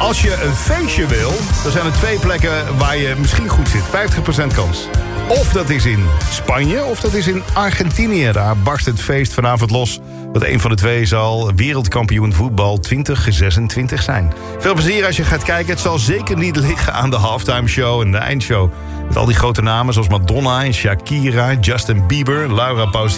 Als je een feestje wil, dan zijn er 2 plekken waar je misschien goed zit. 50% kans. Of dat is in Spanje, of dat is in Argentinië. Daar barst het feest vanavond los. Want een van de 2 zal wereldkampioen voetbal 2026 zijn. Veel plezier als je gaat kijken. Het zal zeker niet liggen aan de halftime show en de eindshow. Met al die grote namen zoals Madonna en Shakira, Justin Bieber, Laura Pausini.